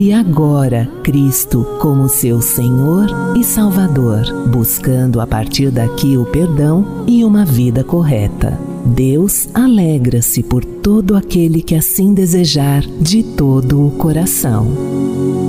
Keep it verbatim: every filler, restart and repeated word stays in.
e agora Cristo como seu Senhor e Salvador, buscando a partir daqui o perdão e uma vida correta. Deus alegra-se por todo aquele que assim desejar de todo o coração.